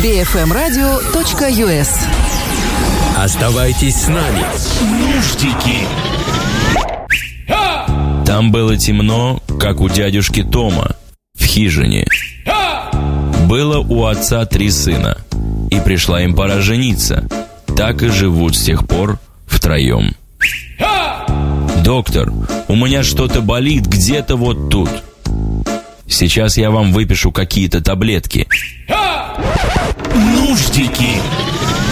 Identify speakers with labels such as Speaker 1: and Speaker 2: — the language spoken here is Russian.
Speaker 1: bfmradio.us.
Speaker 2: Оставайтесь с нами. Нуждики.
Speaker 3: Там было темно, как у дядюшки Тома в хижине. Было у отца 3 сына, и пришла им пора жениться. Так и живут с тех пор втроем. «Доктор, у меня что-то болит где-то вот тут. Сейчас я вам выпишу какие-то таблетки».
Speaker 2: Нуждики.